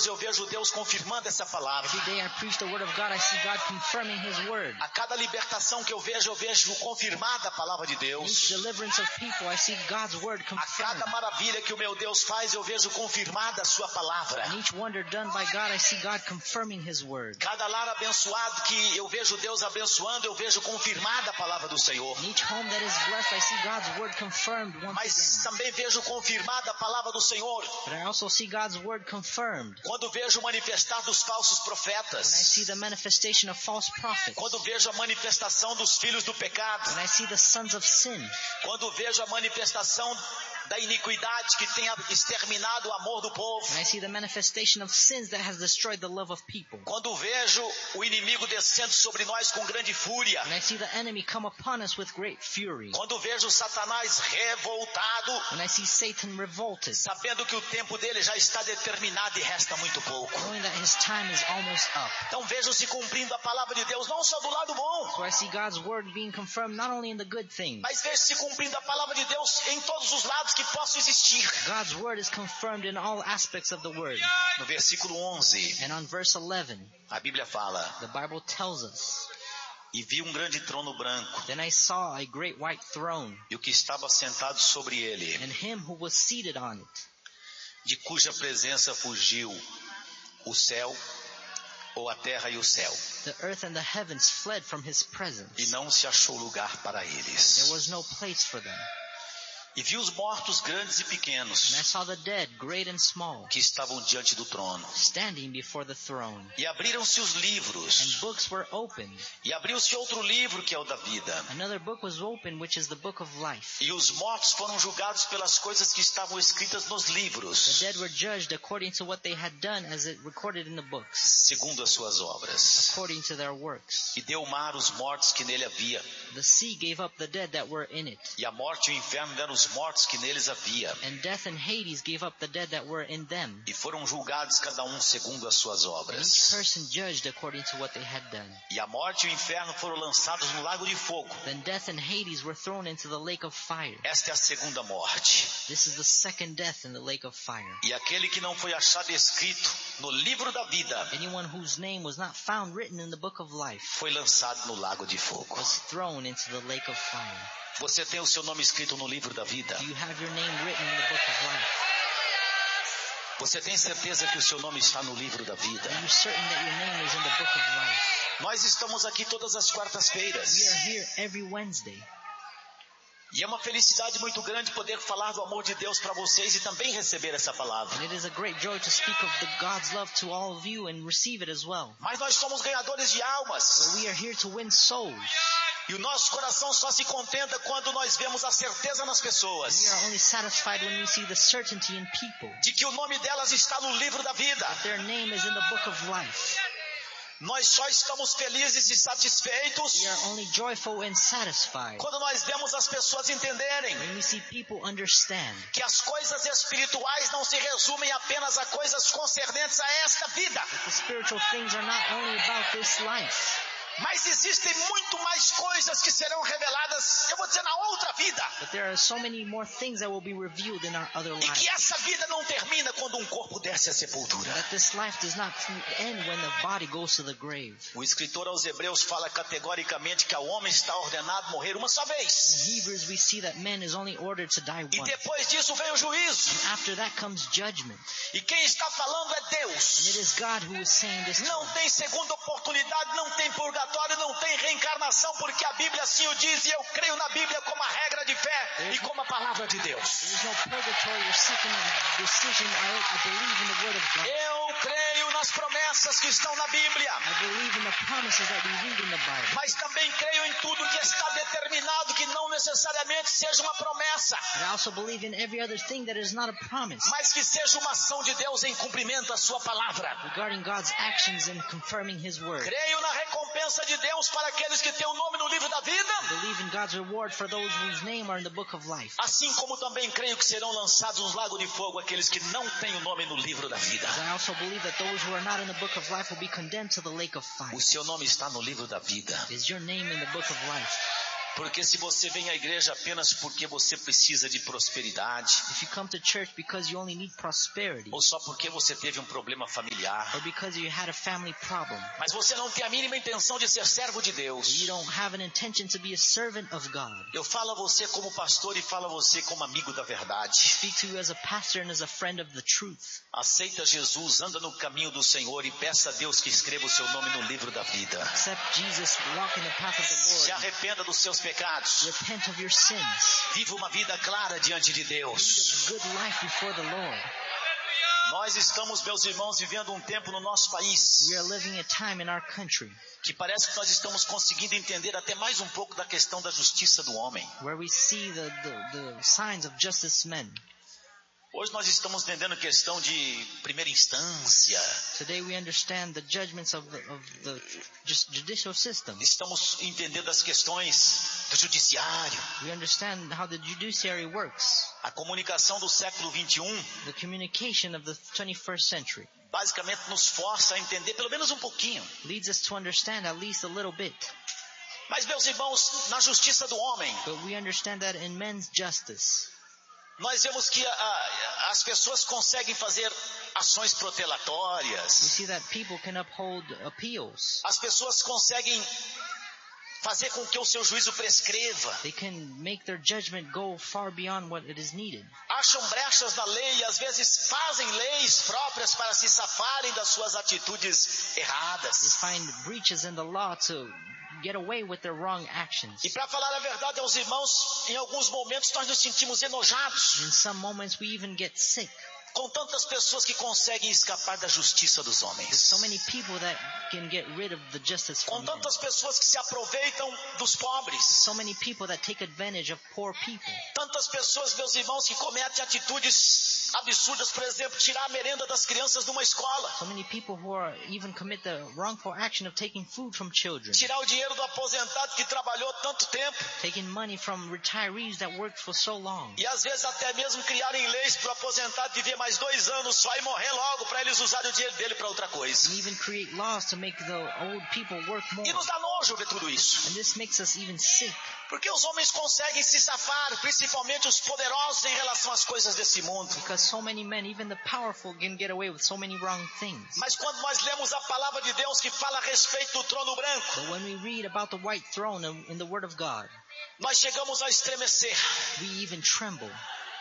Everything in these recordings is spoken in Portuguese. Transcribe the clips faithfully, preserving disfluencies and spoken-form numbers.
Deus, eu vejo Deus confirmando essa palavra. Every day I preach the word of God, I see God confirming His word. A cada libertação que eu vejo, eu vejo confirmada a palavra de Each Deus. deliverance of people, I see God's word A confirmed. cada maravilha que o meu Deus faz, eu vejo confirmada a sua palavra. And each wonder done by God, I see God confirming His word. Cada lar abençoado que eu vejo Deus abençoando, eu vejo confirmada a palavra do Senhor. In each home that is blessed, I see God's word confirmed once Mas again. também vejo confirmada a palavra do Senhor But I also see God's word confirmed quando vejo manifestar dos falsos when I profetas, see the manifestation of false prophets, quando vejo a manifestação dos filhos do pecado, when I see the sons of sin, quando vejo a manifestação da iniquidade que tem exterminado o amor do povo, when I see the manifestation of sins that has destroyed the love of people, quando vejo o inimigo descendo sobre nós com grande fúria, when I see the enemy come upon us with great fury, quando vejo Satanás revoltado, when I see Satan revolted, sabendo que o tempo dele já está determinado e resta muito pouco. knowing that his time is almost up. Então vejo se cumprindo a palavra de Deus, não só do lado bom, So I see God's word being confirmed not only in the good things. mas vejo se cumprindo a palavra de Deus em todos os lados que possam existir. God's word is confirmed in all aspects of the word. No versículo onze, And on verse eleven, a Bíblia fala: the Bible tells us, e vi um grande trono branco, "Then I saw a great white throne, e o que estava sentado sobre ele, and him who was seated on it, de cuja presença fugiu o céu, ou a terra e o céu, the earth and the heavens fled from his e presence. não se achou lugar para There eles. was no place for them. E vi os mortos grandes e And I pequenos, saw the dead, great and small, que estavam diante do trono. standing before the throne. E abriram-se os And livros, books were opened. e abriu-se outro livro que é o da vida. Another book was opened, which is the book of life. E os mortos foram julgados pelas coisas que estavam escritas nos The livros, dead were judged according to what they had done as it recorded in the books, segundo as suas obras. according to their works. E deu o mar os mortos que nele havia, The sea gave up the dead that were in it, e a morte e o inferno deram os mortos que neles havia. and death and Hades gave up the dead that were in them. E foram julgados cada um segundo as suas And each obras. person judged according to what they had done. E a morte e o inferno foram lançados no lago de fogo. Then death and Hades were thrown into the lake of fire. Esta é a segunda morte. This is the second death in the lake of fire. E aquele que não foi achado escrito no livro da vida Anyone whose name was not found written in the book of life foi lançado no lago de fogo. was thrown into the lake of fire. Você tem o seu nome escrito no livro da vida? Do you have your name written in the book of life? Você tem certeza que o seu nome está no livro da vida? Are you certain that your name is in the book of life? Nós estamos aqui todas as quartas-feiras. We are here every Wednesday. E é uma felicidade muito grande poder falar do amor de Deus para vocês e também receber essa palavra. And it is a great joy to speak of the God's love to all of you and receive it as well. Mas nós somos ganhadores de But almas. we are here to win souls. E o nosso coração só se contenta quando nós vemos a certeza nas We pessoas are only satisfied when we see the certainty in people de que o nome delas está no livro da vida. that their name is in the book of life. Nós só estamos felizes e satisfeitos We are only joyful and satisfied quando nós vemos as pessoas entenderem when we see people understand que as coisas espirituais não se resumem apenas a coisas concernentes a esta vida, the spiritual things are not only about this life, mas existem muito mais coisas que serão reveladas, eu vou dizer, na outra vida. but there are so many more things that will be revealed in our other E que lives. essa vida não termina quando um corpo desce à sepultura. That this life does not end when the body goes to the grave. O escritor aos Hebreus fala categoricamente que ao homem está ordenado morrer uma só In vez. Hebrews we see that man is only ordered to die E once. depois disso vem o juízo. After that comes judgment. E quem está falando é And it Deus. is God who is saying this to Não us. tem segunda oportunidade, não tem purgatório, não tem reencarnação, porque a Bíblia assim o diz, e eu creio na Bíblia como a regra de fé e como a palavra de Deus. There is no purgatory or second decision. I, I believe in the word of God. Eu creio nas promessas que estão na Bíblia, I believe in the promises that we read in the Bible. mas também creio em tudo que está determinado, que não necessariamente seja uma promessa, But I also believe in every other thing that is not a promise. mas que seja uma ação de Deus em cumprimento à sua palavra. Regarding God's actions in confirming His word. Creio na recompensa de Deus para aqueles que têm o nome no livro da vida, I believe in God's reward for those whose name are in the book of life. assim como também creio que serão lançados nos lagos de fogo aqueles que não têm o nome no livro da vida. I also believe that those who are not in the book of life will be condemned to the lake of fire. O seu nome está no livro da vida. Is your name in the book of life? Porque se você vem à igreja apenas porque você precisa de prosperidade, if you come to church because you only need prosperity, ou só porque você teve um problema familiar, or because you had a family problem, mas você não tem a mínima intenção de ser servo de Deus, you don't have an intention to be a servant of God, eu falo a você como pastor e falo a você como amigo da verdade. speak to you as a pastor and as a friend of the truth. Aceita Jesus, anda no caminho do Senhor e peça a Deus que escreva o seu nome no livro da vida. Accept Jesus, walk in the path of the Se Lord, arrependa dos seus pecados. repent of your sins, Viva uma vida clara diante de Deus. good life before the Lord. Nós estamos, meus irmãos, vivendo um tempo no nosso país We are living a time in our country que parece que nós estamos conseguindo entender até mais um pouco da questão da justiça do homem. where we see the, the, the signs of justice men. Hoje nós estamos entendendo questão de primeira instância. Today we understand the judgments of the, of the just judicial system. Estamos entendendo as questões do judiciário. We understand how the judiciary works, A comunicação do século vinte e um the communication of the twenty-first century. basicamente nos força a entender pelo menos um pouquinho. Leads us to understand at least a little bit. Mas, meus irmãos, na justiça do homem, But we understand that in men's justice, nós vemos que a, a, as pessoas conseguem fazer ações we protelatórias. see that people can uphold appeals. As pessoas conseguem fazer com que o seu juízo prescreva. They can make their judgment go far beyond what it is needed. Acham brechas na lei e às vezes fazem leis próprias para se safarem das suas atitudes They erradas. find breaches in the law to get away with their wrong actions. E para falar a verdade aos irmãos, em alguns momentos nós nos sentimos enojados In some moments we even get sick. com tantas pessoas que conseguem escapar da justiça dos homens. So many people that can get rid of the justice Com from men. tantas pessoas que se aproveitam dos pobres. So many people that take advantage of poor people. Tantas pessoas, meus irmãos, que cometem atitudes absurdas, por exemplo, tirar a merenda das crianças numa escola. So many people who are even commit the wrongful action of taking food from children. Tirar o dinheiro do aposentado que trabalhou tanto tempo. Taking money from retirees that worked for so long. E às vezes até mesmo criarem leis para o aposentado viver mais dois anos só e morrer logo para eles usarem o dinheiro dele para outra coisa. And even create laws to make the old people work more. E nos dá nojo ver tudo isso. And this makes us even sick. Porque os homens conseguem se safar, principalmente os poderosos em relação às coisas desse mundo. Because so many men, even the powerful, can get away with so many wrong things. Mas quando nós lemos a palavra de Deus que fala a respeito do trono branco, But when we read about the white throne in in the Word of God, nós chegamos a estremecer. we even tremble.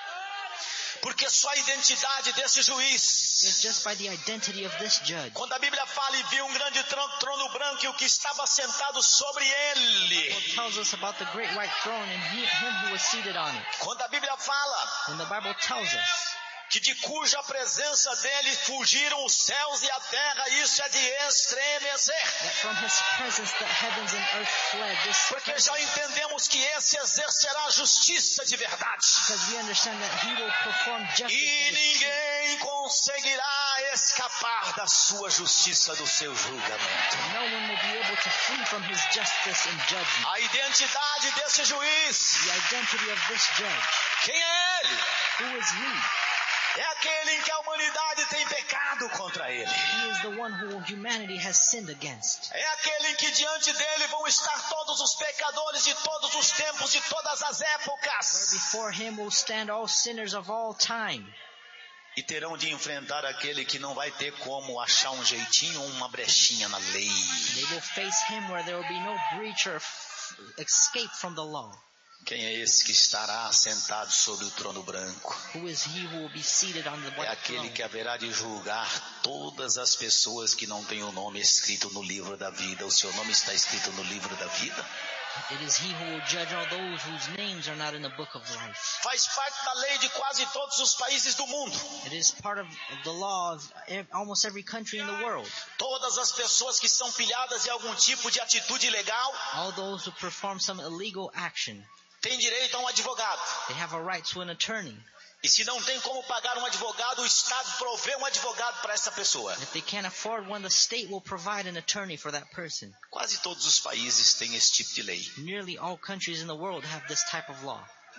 Porque só a identidade desse juiz. It's just by the identity of this judge. Quando a Bíblia fala e viu um grande tron- trono branco e o que estava sentado sobre ele. It tells us about the great white throne and he, him who was seated on it. Quando a Bíblia fala When the Bible tells us que de cuja presença dele fugiram os céus e a terra, isso é de estremecer. that from his presence the heavens and earth fled, this Porque já entendemos que esse exercerá a justiça de verdade. because we understand that he will perform justice. E in his- ninguém conseguirá escapar da sua justiça, do seu julgamento. No one will be able to flee from his justice and judgment. A identidade desse juiz, The identity of this judge. quem é ele? Who is he? É aquele em que a humanidade tem pecado contra ele. He is the one who humanity has sinned against. É aquele em que diante dele vão estar todos os pecadores de todos os tempos, de todas as épocas. Before him will stand all sinners of all time. E terão de enfrentar aquele que não vai ter como achar um jeitinho ou uma brechinha na lei. They will face him where there will be no breach or f- escape from the law. Quem é esse que estará sentado sobre o trono branco? Who is he who will be seated on the É white aquele throne? que haverá de julgar todas as pessoas que não têm o nome escrito no livro da vida. O seu nome está escrito no livro da vida? It is he who will judge all those whose names are not in the book of life. Faz parte da lei de quase todos os países do mundo. It is part of the law of ev- almost every country in the world. Todas as pessoas que são pilhadas em algum tipo de atitude ilegal All those who perform some illegal action, têm direito a um advogado. they have a right to an attorney. E se não tem como pagar um advogado, o Estado provê um advogado para essa pessoa. If they can't afford one, the state will provide an attorney for that person. Quase todos os países têm esse tipo de lei. Nearly all countries in the world have this type of law.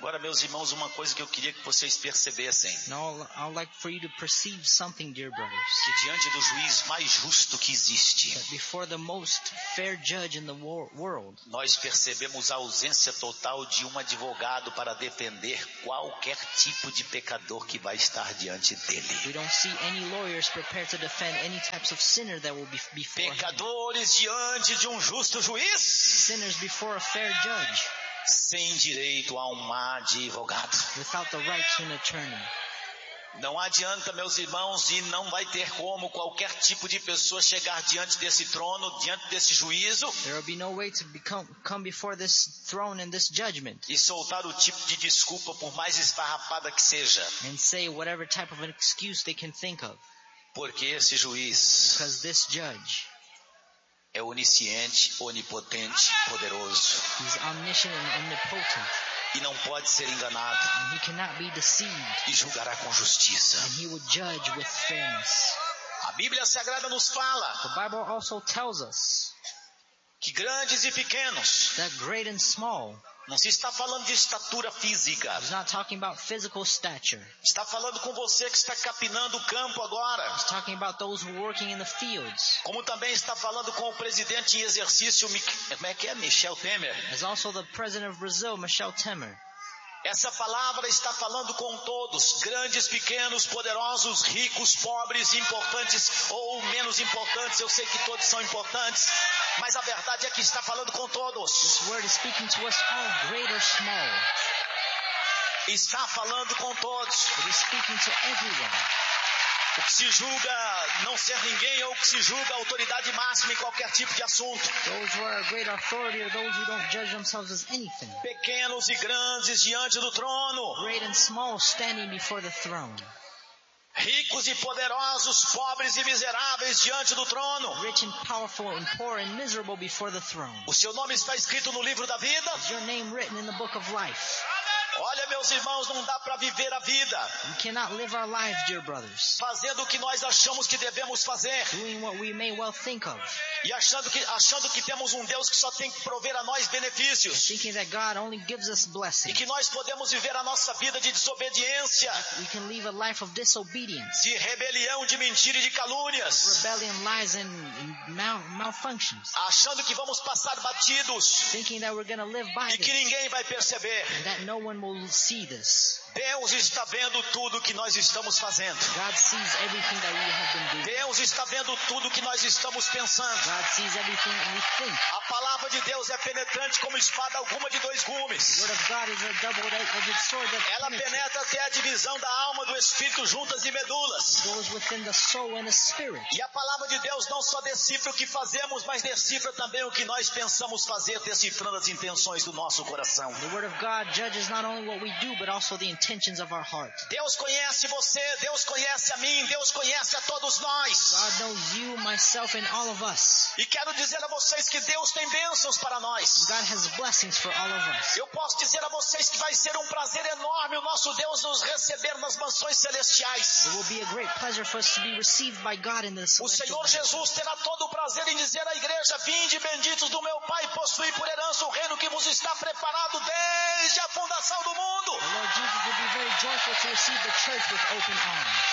Agora, meus irmãos, uma coisa que eu queria que vocês percebessem. Now I'd like for you to perceive something, dear brothers. Que diante do juiz mais justo que existe, That before the most fair judge in the wor- world, nós percebemos a ausência total de um advogado para defender qualquer tipo de pecador que vai estar diante dele. we don't see any lawyers prepared to defend any types of sinner that will be before him. Pecadores diante de um justo juiz, Sinners before a fair judge, sem direito a um advogado. without the right to an attorney. Não adianta, meus irmãos, e não vai ter como qualquer tipo de pessoa chegar diante desse trono, diante desse juízo, There will be no way to become come before this throne and this judgment e soltar o tipo de desculpa, por mais esfarrapada que seja, and say whatever type of an excuse they can think of, porque esse juiz because this judge, é onisciente, onipotente, poderoso, he's omniscient and omnipotent, e não pode ser enganado, and he cannot be deceived, e julgará com justiça. and he will judge with fairness. A Bíblia Sagrada nos fala The Bible also tells us que grandes e pequenos, that great and small, não se está falando de estatura física, he's not talking about physical stature. está falando com você que está capinando o campo agora, He's talking about those who are working in the fields. como também está falando com o presidente em exercício, como é que é, Michel Temer. As also the president of Brazil, Michel Temer. Essa palavra está falando com todos, grandes, pequenos, poderosos, ricos, pobres, importantes ou menos importantes. Eu sei que todos são importantes, mas a verdade é que está falando com todos. This word is speaking to us all, great or small. Está falando com todos. It is speaking to everyone. O que se julga não ser ninguém ou o que se julga autoridade máxima em qualquer tipo de assunto. Those who are a great authority or those who don't judge themselves as anything. Pequenos e grandes diante do trono. Great and small standing before the throne. Ricos e poderosos, pobres e miseráveis diante do trono. Rich and powerful and poor and miserable before the throne. O seu nome está escrito no livro da vida. Is your name written in the book of life? Olha, meus irmãos, não dá para viver a vida We cannot live our lives, dear brothers, fazendo o que nós achamos que devemos fazer doing what we may well think of, e achando que, achando que temos um Deus que só tem que prover a nós benefícios thinking that God only gives us e blessings. que nós podemos viver a nossa vida de desobediência, We can live a life of disobedience, de rebelião, de mentira e de calúnias, rebellion, lies, and, and mal, malfunctions, achando que vamos passar batidos thinking that we're going to live by e que this, ninguém vai perceber. and that no one will see this. Deus está vendo tudo que nós estamos fazendo. God sees everything that we have been doing. Deus está vendo tudo que nós estamos pensando. God sees everything we think. A palavra de Deus é penetrante como espada alguma de dois The gumes. word of God is a double-edged sword that Ela penetrates, penetra até a divisão da alma do espírito, juntas e medulas. goes within the soul and the spirit. E a palavra de Deus não só decifra o que fazemos, mas decifra também o que nós pensamos fazer, decifrando as intenções do nosso coração. The word of God judges not only what we do, but also the intentions of our heart. Deus conhece você, Deus conhece a mim, Deus conhece a todos nós. God knows you, myself, and all of us. E quero dizer a vocês que Deus tem bênçãos para nós. God has blessings for all of us. Eu posso dizer a vocês que vai ser um prazer enorme o nosso Deus nos receber nas mansões celestiais. It will be a great pleasure for us to be received by God in this O celestial Senhor mansion. Jesus terá todo o prazer em dizer à igreja: vinde benditos do meu Pai, possuí por herança o reino que vos está preparado desde a fundação do mundo. The Lord Jesus will be very joyful to receive the church with open arms.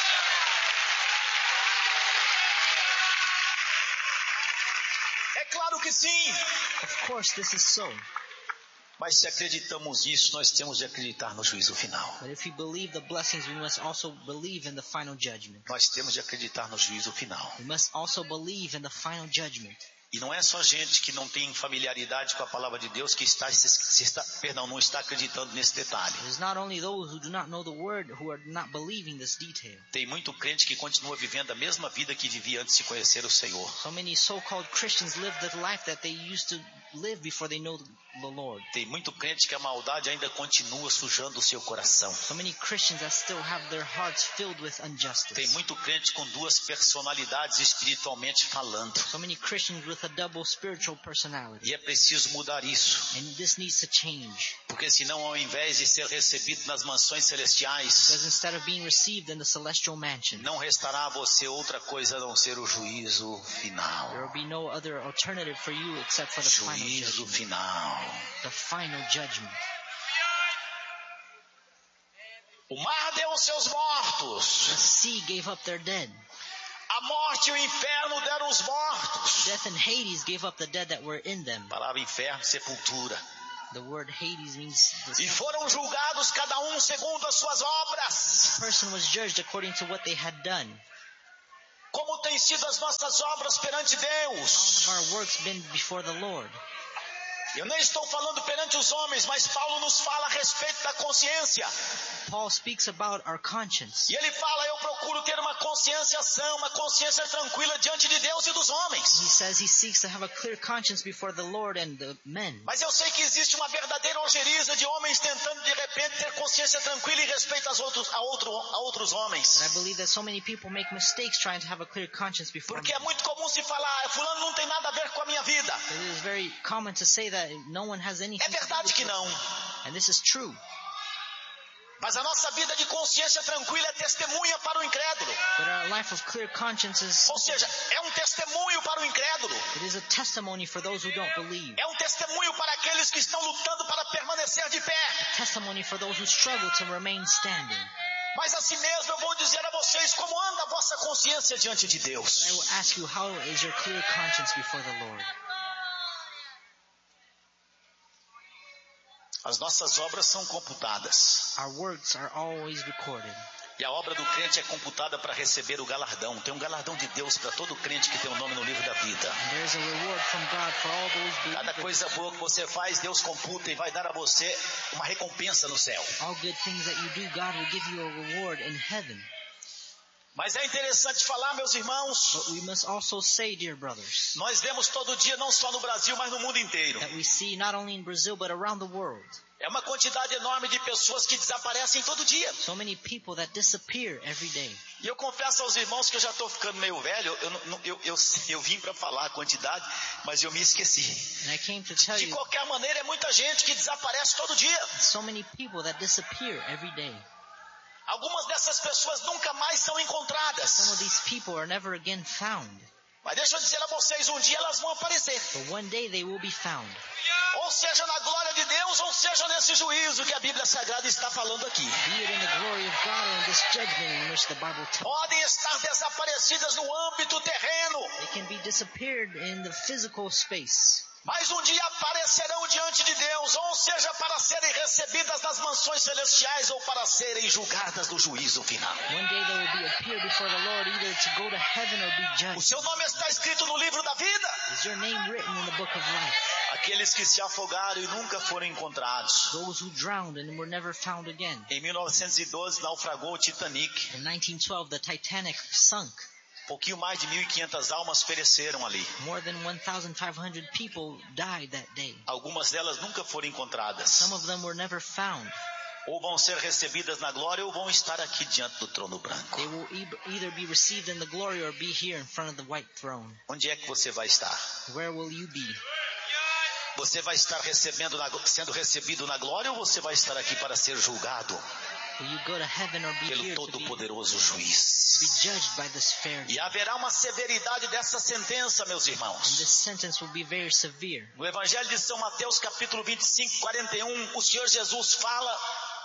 É claro que sim. Of course, this is so. Mas se acreditamos nisso, nós temos de acreditar no juízo final. But if we believe the blessings, we must also believe in the final judgment. Nós temos de acreditar no juízo final. We must also believe in the final judgment. E não é só gente que não tem familiaridade com a palavra de Deus que está, se, se está, perdão, não está acreditando nesse detalhe. It is not only those who do not know the word who are not believing this detail. Tem muito crente que continua vivendo a mesma vida que vivia antes de conhecer o Senhor. So many so-called Christians live the life that they used to live before they know the Lord. Tem muito crente que a maldade ainda continua sujando o seu coração. So many Christians that still have their hearts filled with injustice. Tem muito crente com duas personalidades espiritualmente falando. So many Christians with a double spiritual personality. E é preciso mudar isso. And this needs to change. Porque senão, ao invés de ser recebido nas mansões celestiais, Because instead of being received in the celestial mansion, não restará a você outra coisa a não ser o juízo final. there will be no other alternative for you except for the final Juízo judgment. final. The final judgment. O mar deu os seus mortos. The sea gave up their dead. A morte e o inferno deram os mortos. Death and Hades gave up the dead that were in them. A palavra inferno, sepultura. The word Hades means the E foram julgados cada um segundo as suas obras. person was judged according to what they had done. Como têm sido as nossas obras perante How Deus? have our works been before the Lord? Eu nem estou falando perante os homens, mas Paulo nos fala a respeito da consciência. Paul speaks about our conscience. E ele fala, eu procuro ter uma consciência sã, uma consciência tranquila diante de Deus e dos homens. He says he seeks to have a clear conscience before the Lord and the men. Mas eu sei que existe uma verdadeira ojeriza de homens tentando de repente ter consciência tranquila em respeito aos outros, a, outro, a outros homens. And I believe that so many people make mistakes trying to have a clear conscience before Porque men. é muito comum se falar, fulano não tem nada a ver com a minha vida. It is very common to say that no one has anything É to do verdade with que it. não. And this is true. Mas a nossa vida de consciência tranquila é testemunha para o incrédulo. But our life of clear conscience is, Ou seja, é um testemunho para o incrédulo. it is a testimony for those who don't believe. É um testemunho para aqueles que estão lutando para permanecer de pé. Testimony for those who struggle to remain standing. Mas assim mesmo eu vou dizer a vocês como anda a vossa consciência diante de But I Deus. will ask you, how is your clear conscience before the Lord? As nossas obras são computadas. Our works are always recorded. E a obra do crente é computada para receber o galardão. Tem um galardão de Deus para todo crente que tem o nome no livro da vida. And there is a reward from God for all those Cada believers. coisa boa que você faz, Deus computa e vai dar a você uma recompensa no céu. All good things that you do, God will give you a reward in heaven. Mas é interessante falar, meus irmãos, But we must also say, dear brothers, nós vemos todo dia, não só no Brasil, mas no mundo inteiro. that we see not only in Brazil but around the world, É uma quantidade enorme de pessoas que desaparecem todo dia. so many people that disappear every day. E eu confesso aos irmãos que eu já estou ficando meio velho. Eu, não- eu, eu, eu vim para falar a quantidade, mas eu me esqueci. And I came to tell De you, qualquer maneira, é muita gente que desaparece todo dia. so many people that disappear every day. Algumas dessas pessoas nunca mais são Some encontradas. of these people are never again found. Mas deixa eu dizer a vocês, um dia elas vão aparecer. But one day they will be found. Ou seja na glória de Deus, ou seja nesse juízo que a Bíblia Sagrada está falando aqui. Be it in the glory of God or in this judgment in which the Bible tells. Podem estar desaparecidas no âmbito terreno, They can be disappeared in the physical space. mas um dia aparecerão diante de Deus, ou seja, para serem recebidas nas mansões celestiais ou para serem julgadas no juízo final. One day they will be appear before the Lord either to go to heaven or be O judged. seu nome está escrito no livro da vida. Is your name written in the book of life? Aqueles que se afogaram e nunca foram encontrados. Those who drowned and were never found again. Em mil novecentos e doze naufragou o Titanic. In nineteen twelve, the Titanic sunk. Pouquinho mais de mil e quinhentas almas pereceram ali. More than one thousand five hundred people died that day. Algumas delas nunca foram encontradas. Some of them were never found. Ou vão ser recebidas na glória ou vão estar aqui diante do trono branco. They will e- either be received in the glory or be here in front of the white throne. Onde é que você vai estar? Where will you be? Você vai estar recebendo na, sendo recebido na glória ou você vai estar aqui para ser julgado Will you go to heaven or be pelo here to be, todo-poderoso be juiz? judged by this fair E haverá uma severidade dessa sentença, meus And irmãos. this sentence will be very severe. No Evangelho de São Mateus, capítulo vinte e cinco, quarenta e um, o Senhor Jesus fala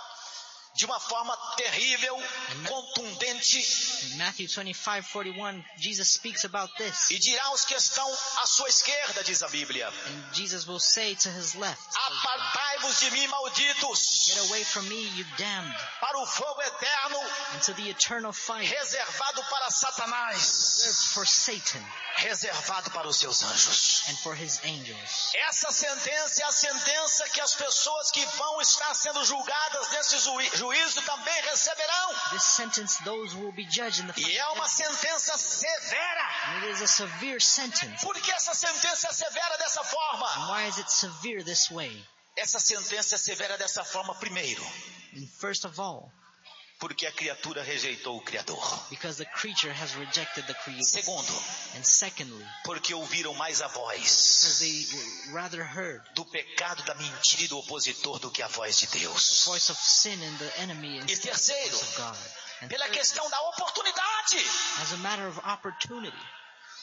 de uma forma terrível, contundente, In Matthew twenty-five forty-one, Jesus speaks about this. e dirá aos que estão à sua esquerda, diz a Bíblia: And Jesus will say to his left, apartai-vos de mim, malditos, get away from me, you damned, para o fogo eterno, into the eternal fire reservado para Satanás, reserved for Satan reservado para os seus anjos. and for his angels. Essa sentença é a sentença que as pessoas que vão estar sendo julgadas nesse ju- juízo também receberão. This sentence, those who will be judged in the E é uma sentença severa. And it is a severe sentence. Por que essa sentença é severa dessa And forma? why is it severe this way? Essa sentença é severa dessa forma, primeiro, And first of all, porque a criatura rejeitou o Criador. because the creature has rejected the Creator. Segundo, And secondly, porque ouviram mais a voz because they rather heard do pecado, da mentira e do opositor do que a voz de the Deus. voice of sin and the enemy E instead of the terceiro, voice of God. And pela thirdly, questão da oportunidade. as a matter of opportunity,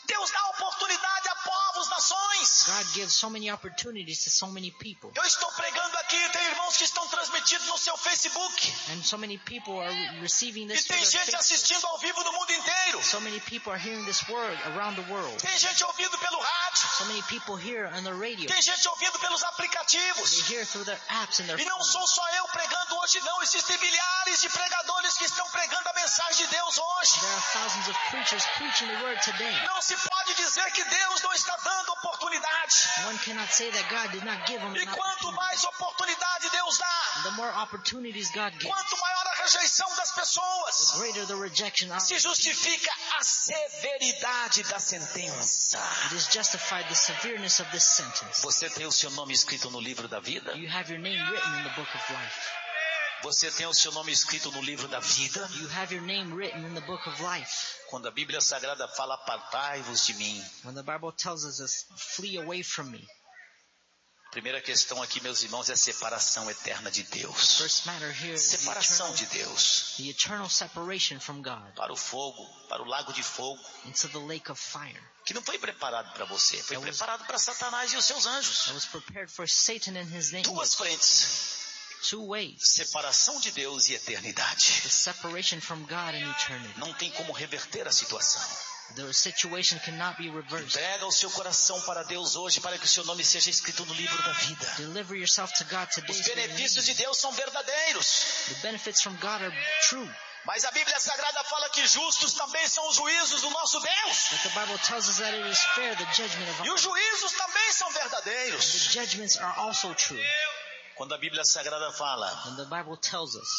Deus dá oportunidade a povos, nações. God gives so many opportunities to so many people. Eu estou pregando aqui, tem irmãos que estão transmitidos no seu Facebook. And so many people are receiving E this through tem their gente Facebook. assistindo ao vivo no mundo inteiro. So many people are hearing this word around the world. Tem gente ouvindo pelo rádio. So many people hear on the radio. Tem gente ouvindo pelos aplicativos. They hear through their apps and their E não phones. sou só eu pregando hoje não. Existem milhares de pregadores que estão pregando a mensagem de Deus hoje. There are thousands of preachers preaching the word today. Não se pode dizer que Deus não está dando oportunidade. One cannot say that God did not give them E an quanto opportunity. mais oportunidade Deus dá, The more opportunities God gives, quanto maior a rejeição das pessoas, the greater the rejection of se justifica a severidade da sentença. it is justified the severeness of this sentence. Você tem o seu nome escrito no livro da vida? You have your name written in the book of life. Você tem o seu nome escrito no livro da vida? You have your name written in the book of life. Quando a Bíblia Sagrada fala, apartai-vos de mim. When the Bible tells us to flee away from me, Primeira questão aqui, meus irmãos, é a separação eterna de Deus. first matter here is the Separação eternal, de Deus. the eternal separation from God Para o fogo, para o lago de fogo, into the lake of fire. que não foi preparado para você, foi That was- preparado para Satanás e os seus anjos. That was prepared for Satan and his Duas angels. frentes, Two ways. separação de Deus e eternidade. The separation from God and eternity. Não tem como reverter a situação. The situation cannot be reversed. Entrega o seu coração para Deus hoje, para que o seu nome seja escrito no livro da vida. Deliver yourself to God today. Os so your name- benefícios de Deus são verdadeiros. The benefits from God are true. Mas a Bíblia Sagrada fala que justos também são os juízos do nosso Deus. But the Bible tells us that it is fair, the judgment of E our os juízos também são The verdadeiros. judgments are also true. Quando a Bíblia Sagrada fala, And the Bible tells us,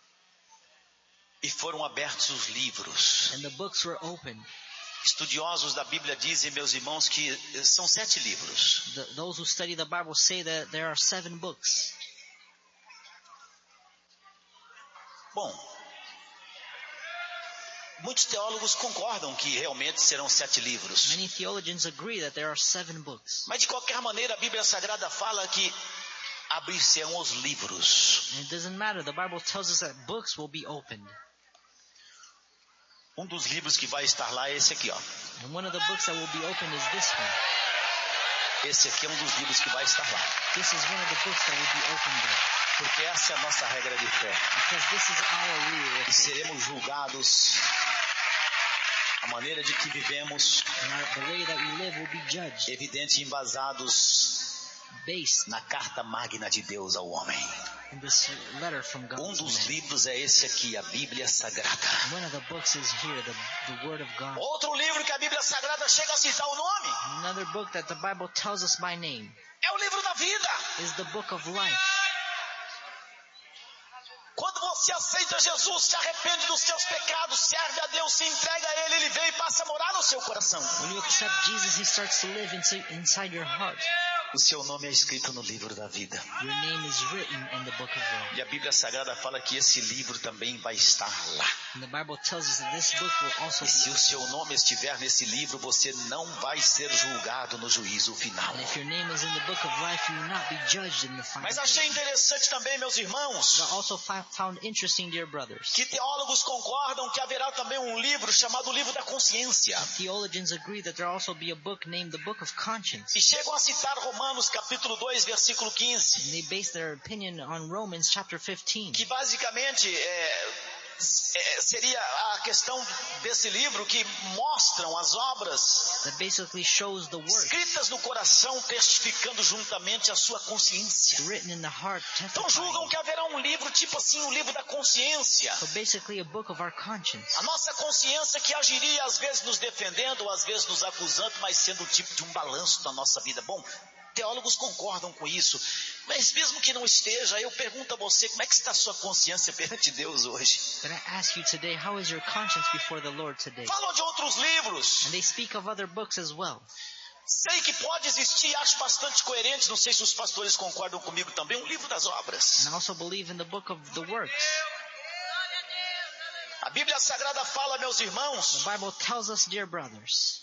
e foram abertos os livros. and the books were opened. Estudiosos da Bíblia dizem, meus irmãos, que são sete livros. The, those who study the Bible say that there are seven books. Bom, muitos teólogos concordam que realmente serão sete livros. Many theologians agree that there are seven books. Mas de qualquer maneira, a Bíblia Sagrada fala que abrir-se-ão os livros. And it doesn't matter. The Bible tells us that books will be opened. Um dos livros que vai estar lá é esse aqui, ó. And one of the books that will be opened is this one. Esse aqui é um dos livros que vai estar lá. This is one of the books that will be opened there. Porque essa é a nossa regra de fé. Because this is our rule. E of faith. seremos julgados a maneira de que vivemos, And our, the way that we live will be judged evidente e embasados based na carta magna de Deus ao homem. in this letter from God. Um to dos man. livros é esse aqui, a Bíblia Sagrada. One of the books is here, the, the Word of God. Outro livro que a Bíblia Sagrada chega a citar o nome Another book that the Bible tells us by name é o livro da vida. is the book of life. Quando você aceita Jesus, se arrepende dos seus pecados, serve a Deus, se entrega a Ele, Ele vem e passa a morar no seu coração. When you accept Jesus, He starts to live inside, inside your heart. O seu nome é escrito no livro da vida. Your name is written in the book of life. E a Bíblia Sagrada fala que esse livro também vai estar lá. And the Bible tells us that this book will also E se be. o seu nome estiver nesse livro, você não vai ser julgado no juízo final. And if your name is in the book of life, you will not be judged in the final Mas achei judgment. interessante também, meus irmãos, But I also fi- found interesting, dear brothers, que teólogos concordam que haverá também um livro chamado Livro da Consciência. theologians agree that there will also be a book named the Book of Conscience. E chegam a citar Romanos capítulo dois, versículo quinze. And they base their opinion on Romans chapter fifteen. Que basicamente é, é, seria a questão desse livro que mostram as obras That basically shows the work escritas no coração, testificando juntamente a sua consciência. written in the heart, Então julgam testifying. que haverá um livro tipo assim, um livro da consciência. So basically a book of our conscience. A nossa consciência que agiria às vezes nos defendendo, ou às vezes nos acusando, mas sendo o tipo de um balanço da nossa vida. Bom, teólogos concordam com isso, mas mesmo que não esteja, eu pergunto a você, como é que está a sua consciência perante Deus hoje? But I ask you today, how is your conscience before the Lord today? Falam de outros livros. And they speak of other books as well. Sei que pode existir, acho bastante coerente, não sei se os pastores concordam comigo também, um livro das obras. And I also believe in the book of the works. A Bíblia Sagrada fala, meus irmãos, The Bible tells us, dear brothers,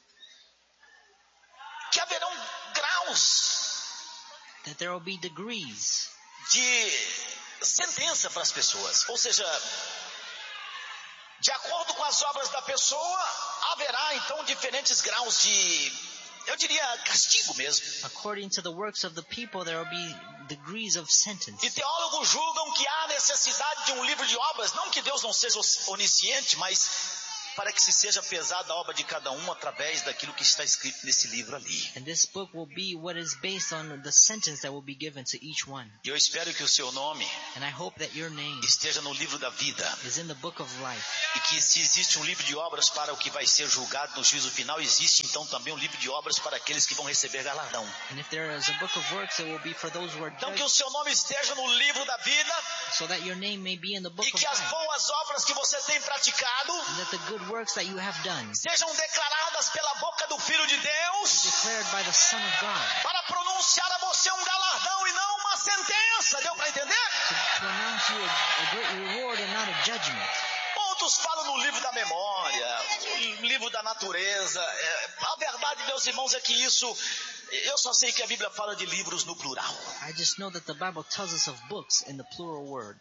que haverão graus that there will be degrees de sentença para as pessoas. Ou seja, de acordo com as obras da pessoa, haverá então diferentes graus de, eu diria, castigo mesmo. According to the works of the people, there will be degrees of sentence. E teólogos julgam que há necessidade de um livro de obras, não que Deus não seja onisciente, mas para que se seja pesada a obra de cada um através daquilo que está escrito nesse livro ali. And this book will be what is based on the sentence that will be given to each one. E eu espero que o seu nome And I hope that your name esteja no livro da vida. is in the book of life. E que se existe um livro de obras para o que vai ser julgado no juízo final, existe então também um livro de obras para aqueles que vão receber galardão. And if there is a book of works, it will be for those who are Então que o judged, seu nome esteja no livro da vida so that your name may be in the book e of que as life. boas obras que você tem praticado And that the good works that you have done, sejam declaradas pela boca do Filho de Deus declared by the Son of God, para pronunciar a você um galardão e não uma sentença. Deu para entender? to pronounce you a, a great reward and not a judgment. Outros falam no livro da memória, no livro da natureza. É, a verdade, meus irmãos, é que isso, eu só sei que a Bíblia fala de livros no plural. I just know that the Bible tells us of books in the plural word.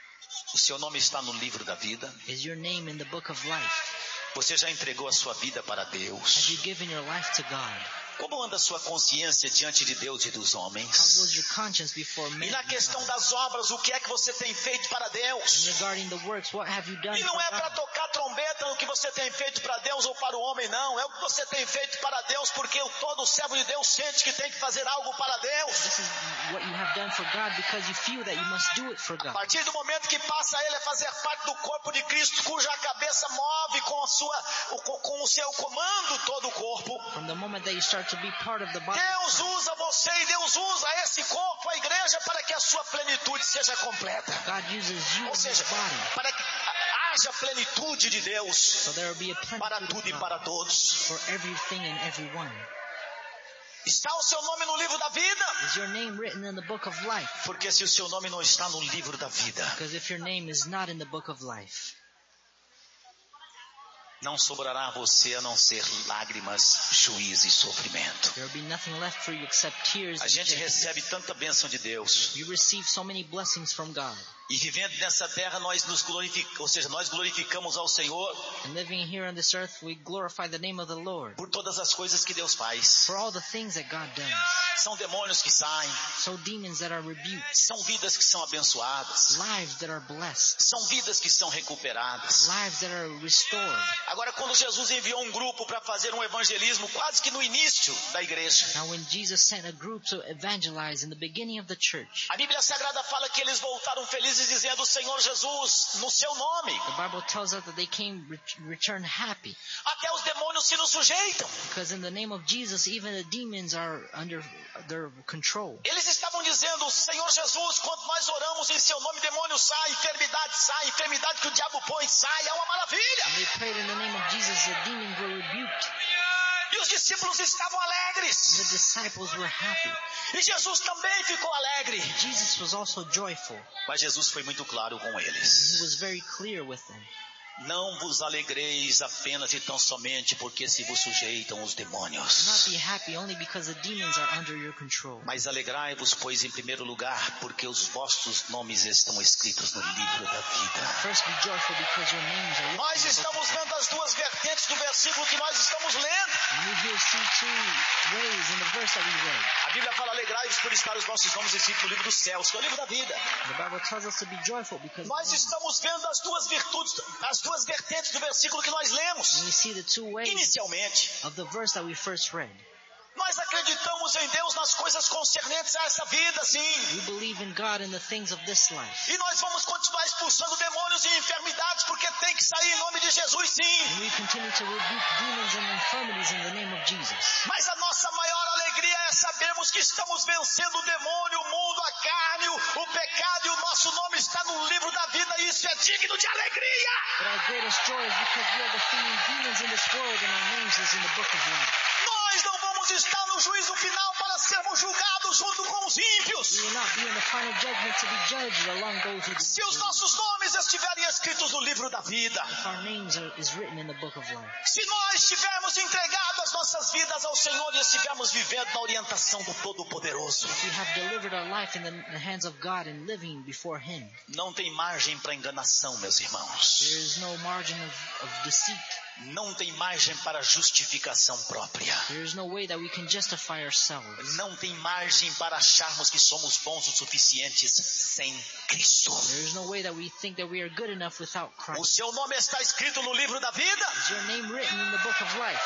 O seu nome está no livro da vida. Is your name in the book of life? Você já entregou a sua vida para Have Deus? you given your life to God? Como anda a sua consciência diante de Deus e dos How homens? goes your conscience before men? E na questão das obras, o que é que você tem feito para And Deus? regarding the works, what have you done E não for é para God? tocar trombeta no que você tem feito para Deus ou para o homem, não. É o que você tem feito para Deus, porque todo servo de Deus sente que tem que fazer algo para Deus. This is what you have done for God because you feel that you must do it for A God. partir do momento que passa ele a fazer parte do corpo de Cristo, cuja cabeça move com, a sua, com, com o seu comando todo o corpo. From the moment that you start to be part of the body, Deus usa você e Deus usa esse corpo, a igreja, para que a sua plenitude seja completa. God uses you Ou in seja, His body, para que haja plenitude de Deus so there will be a para plenitude tudo e of para God todos. for everything and everyone. Está o seu nome no livro da vida? Is your name written in the book of life? Porque se o seu nome não está no livro da vida, Because if your name is not in the book of life, não sobrará a você a não ser lágrimas, juízo e sofrimento. there will be nothing left for you except tears A and gente judgment. recebe tanta bênção de Deus. You receive so many blessings from God. E vivendo nessa terra, nós nos glorificamos, ou seja, nós glorificamos ao Senhor And living here on this earth, we glorify the name of the Lord por todas as coisas que Deus faz. for all the things that God does. São demônios que saem, So demons that are rebuked, são vidas que são abençoadas, lives that are blessed, são vidas que são recuperadas. lives that are restored. Agora, quando Jesus enviou um grupo para fazer um evangelismo quase que no início da igreja, Now when Jesus sent a group to evangelize in the beginning of the church, a Bíblia Sagrada fala que eles voltaram felizes dizendo: Senhor Jesus, no seu nome. the Bible tells us that they came re- return happy. Até os demônios se nos sujeitam. Because in the name of Jesus, even the demons are under their control. Eles estavam dizendo: Senhor Jesus, quando nós oramos em seu nome, demônio sai, enfermidade sai, enfermidade que o diabo põe sai, é uma maravilha. When they prayed in the name of Jesus, the demons were rebuked. E os discípulos estavam The alegres. disciples were happy. E Jesus também ficou alegre. Jesus was also joyful. Mas Jesus foi muito claro com He eles. was very clear with them. Não vos alegreis apenas e tão somente porque se vos sujeitam os Do not demônios. be happy only because the demons are under your control. Mas alegrai-vos, pois, em primeiro lugar, porque os vossos nomes estão escritos no livro da vida. First be joyful because your names are written Nós in the book estamos of life. vendo as duas vertentes do versículo que nós estamos lendo. And we here see two ways in the verse that we read. A Bíblia fala: alegrai-vos por estar os vossos nomes escritos no livro dos céus, que é o livro da vida. The Bible tells us to be joyful because Nós estamos vendo as duas virtudes, as duas vertentes do versículo que nós lemos. and we see the two ways Inicialmente, of the verse that we first read. nós acreditamos em Deus nas coisas concernentes a essa vida, sim. We believe in God and the things of this life. E nós vamos continuar expulsando demônios e enfermidades, porque tem que sair em nome de Jesus, sim. And we continue to rebuke demons and infirmities in the name of Jesus. Mas a nossa maior alegria é sabermos que estamos vencendo o demônio, o mundo, a carne, o, o pecado, e o nosso nome está no livro da vida, e isso é digno de alegria. But our greatest joy is because we are defeating demons in this world and our names is in the book of life. Nós não vamos estar no juízo final para sermos julgados junto com os ímpios. We will not be in the final judgment to be judged along those who Se os nossos nomes estiverem escritos no livro da vida, if our names are, is written in the book of life. se nós tivermos entregado as nossas vidas ao Senhor e estivermos vivendo na orientação do Todo-Poderoso, If we have delivered our life in the, the hands of God and living before Him, não tem margem para enganação, meus irmãos. there is no margin of, of deceit. Não tem margem para justificação própria. There is no way that we can justify ourselves. Não tem margem para acharmos que somos bons o suficientes sem Cristo. There is no way that we think that we are good enough without O Christ. seu nome está escrito no livro da vida. Is your name written in the book of life?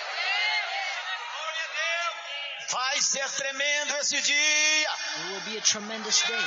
Vai ser tremendo esse dia. It will be a tremendous day.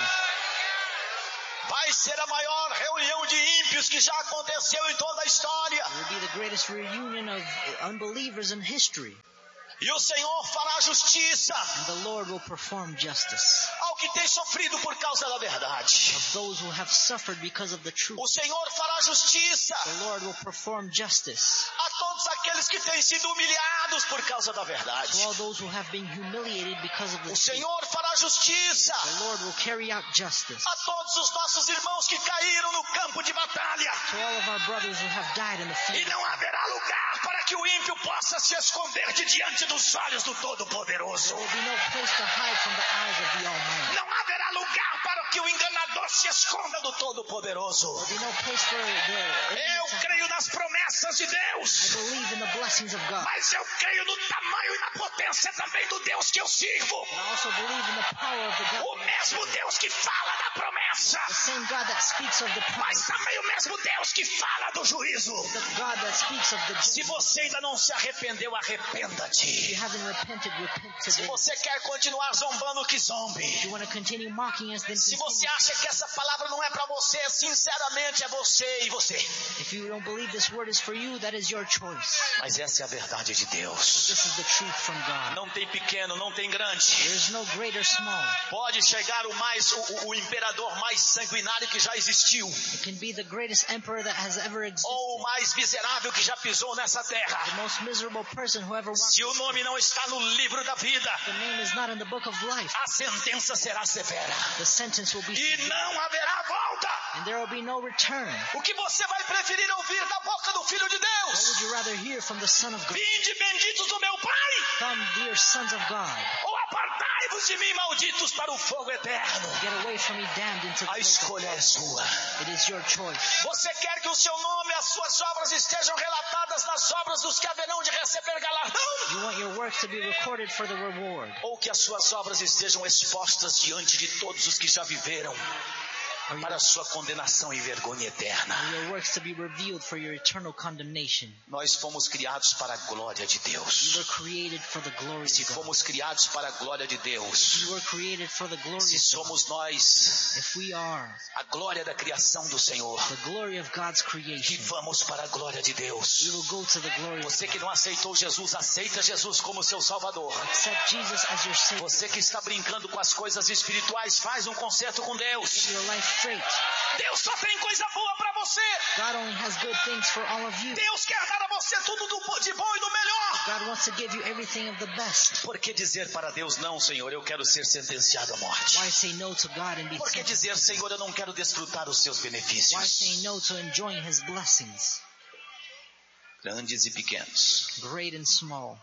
Vai ser a maior reunião de ímpios que já aconteceu em toda a história. It will be the greatest reunion of unbelievers in history. E o Senhor fará justiça And the Lord will perform justice ao que tem sofrido por causa da verdade. of those who have suffered because of the truth. O Senhor fará justiça The Lord will perform justice a todos aqueles que têm sido humilhados por causa da verdade. to all those who have been humiliated because of the O truth. Senhor fará justiça The Lord will carry out justice a todos os nossos irmãos que caíram no campo de batalha. to all of our brothers who have died in the E field. não haverá lugar para que o ímpio possa se esconder de diante dos olhos do Todo-Poderoso. There will be no place to hide from the eyes of the Almighty. Não haverá lugar para que o enganador se esconda do Todo-Poderoso. There will be no place for the enemy Eu to creio nas promessas de I Deus, believe in the blessings of God. mas eu creio no tamanho e na potência também do Deus que eu sirvo. But I also believe in the power of the God. O mesmo Deus que fala da promessa, The same God that speaks of the mas promise. também o mesmo Deus que fala do juízo. The God that speaks of the Se judgment. você ainda não se arrependeu, If you arrependa-te. haven't repented, repent Se today. você quer continuar zombando, que zombe. If you want to continue mocking us, then Se você continue. acha que essa palavra não é para você, sinceramente é você e você. If you don't believe this word is for you, that is your choice. Mas essa é a verdade de Deus. This is the truth from God. Não tem pequeno, não tem grande. There is no great or small. Pode chegar o mais, o, o- o imperador mais sanguinário que já existiu, It can be the greatest emperor that has ever existed. ou o mais miserável que já pisou nessa The terra. most miserable person who ever walked. Se o nome não está no livro da vida, The name is not in the book of life. a sentença será severa The sentence will be e severe, não haverá volta. and there will be no return. O que você vai preferir ouvir da boca do Filho de What Deus? would you rather hear from the Son of God? Vinde benditos do meu Pai, Come, dear sons of God. ou apartai-vos de mim, malditos, para o fogo eterno. Get away from me, damned into the A lake. escolha é sua. It is your choice. Você quer que o seu nome e as suas obras estejam relatadas nas obras dos que haverão de receber galardão? You want your works to be recorded for the reward, Ou que as suas obras estejam expostas diante de todos os que já viveram or para your, a sua condenação e vergonha eterna? or your works to be revealed for your eternal condemnation. Nós fomos criados para a glória de You Deus. were created for the glory Se of God. fomos criados para a glória de Deus, You were created for the glory se of God. somos nós If we are a glória da criação do Senhor, the glory of God's que creation, vamos para a glória de we Deus. will go to the glory of Você God. que não aceitou Jesus, aceita Jesus como seu Salvador. Accept Jesus as your Savior. Você que está brincando com as coisas espirituais, faz um concerto com Deus. Get your life straight. Deus só tem coisa boa para você. God only has good things for all of you. Deus quer dar a você tudo do- de bom e do melhor. God wants to give you everything of the best. Por que dizer para Deus, não, Senhor, eu quero ser sentenciado à morte? Why say no to God and be Por que sentenced? dizer, Senhor, eu não quero desfrutar os seus Why benefícios? say no to enjoying His blessings, Grandes e pequenos, great and small,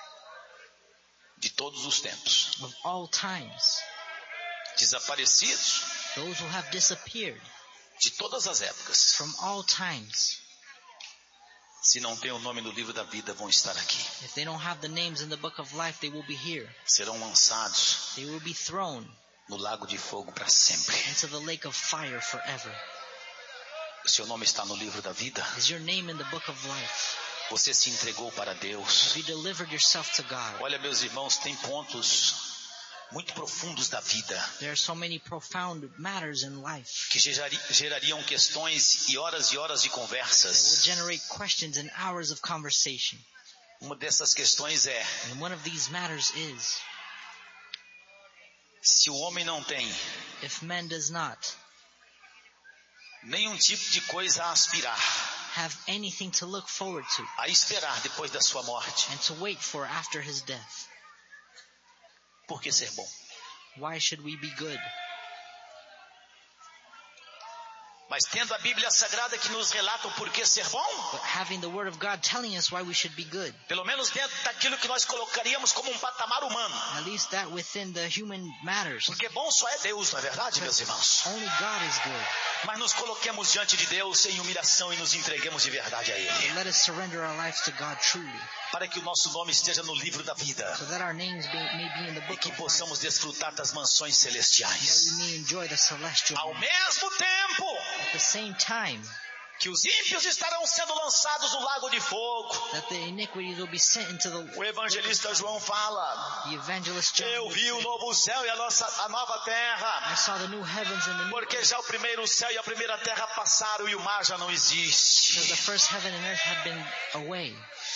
de todos os tempos, of all times, desaparecidos, those who have disappeared de todas as épocas, from all times, se não tem o nome no livro da vida, vão estar aqui. if they don't have the names in the book of life, they will be here. Serão lançados They will be thrown no lago de fogo para sempre. into the lake of fire forever. O seu nome está no livro da vida. Is your name in the book of life? Você se entregou para Deus. Have you delivered yourself to God? Olha, meus irmãos, tem pontos muito profundos da vida There are so many profound matters in life que gerari- gerariam questões e horas e horas de that will conversas. generate questions and hours of conversation. Uma dessas questões é: And one of these matters is, se o homem não tem if man does not nenhum tipo de coisa a aspirar, have anything to look forward to a esperar depois da sua morte, and to wait for after his death, por que ser bom? why should we be good? Mas tendo a Bíblia Sagrada que nos relata o porquê ser bom, But having the Word of God telling us why we should be good, pelo menos dentro daquilo que nós colocaríamos como um patamar humano. at least that within the human matters. Porque bom só é Deus, não é verdade, meus irmãos? Only God is good. Mas nos coloquemos diante de Deus em humilhação e nos entreguemos de verdade a So Ele, let us surrender our lives to God truly, para que o nosso nome esteja no livro da vida so that our names be, may be in the e book que of life, possamos desfrutar das mansões that celestiais. we may enjoy the celestial. Ao mesmo tempo At the same time, que os ímpios estarão sendo lançados no lago de fogo. that the iniquities will be sent into the, O evangelista João fala: the evangelist John. eu would vi o say, novo céu e a, nossa, a nova terra, I saw the new heavens and the new porque earth, já o primeiro céu e a primeira terra passaram e o mar já não because existe. the first heaven and earth had been away.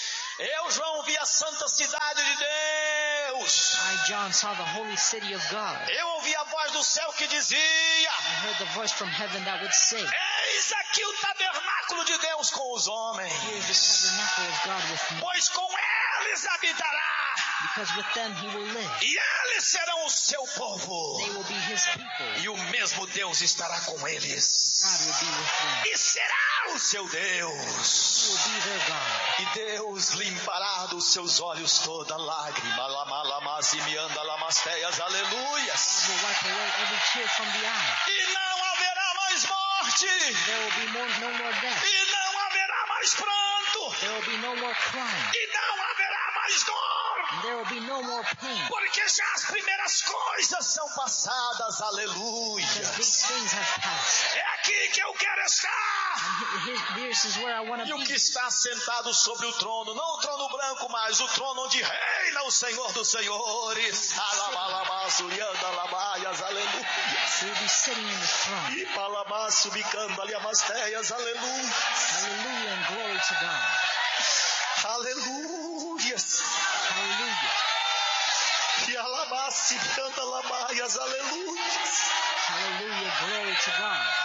Eu, João, vi a santa cidade de Deus. I, John, saw the holy city of God. Eu ouvi a voz do céu que dizia: I heard the voice from heaven that would say, eis aqui o tabernáculo de Deus com os homens, here is the tabernacle of God with me, pois com eles habitará, because with them he will live. e eles serão o seu povo, They will be his people. e o mesmo Deus estará com eles, God will be with them. e será o seu He Deus, will be their God. e Deus limpará dos seus olhos toda lágrima. Lamalamassimianda lamasteias, aleluias. God will wipe away every tear from the eye. E não haverá mais morte, There will be more, no more death. e não haverá mais pranto, There will be no more crying. e não haverá mais dor, And there will be no more pain. porque já as primeiras coisas são passadas, Because aleluias. these things have passed. É aqui que eu quero estar. And he- he- this is where I want E to o be. que está sentado sobre o trono, não o trono branco mais, o trono onde reina o Senhor dos Senhores. Alabalamassurianda labaias, aleluia. He will be sitting in the throne. E palamasso bicando ali amasteias, aleluia. Hallelujah and glory to God. Aleluias. Hallelujah. E alamassi canta labaias, aleluia. Hallelujah, glory to God.